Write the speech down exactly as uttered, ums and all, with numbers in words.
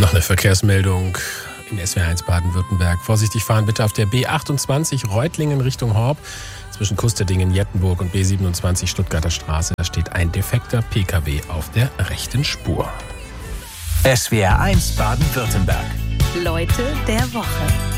Noch eine Verkehrsmeldung in S W R eins Baden-Württemberg. Vorsichtig fahren bitte auf der B achtundzwanzig Reutlingen Richtung Horb. Zwischen Kusterdingen, Jettenburg und B siebenundzwanzig Stuttgarter Straße. Da steht ein defekter P K W auf der rechten Spur. S W R eins Baden-Württemberg. Leute der Woche.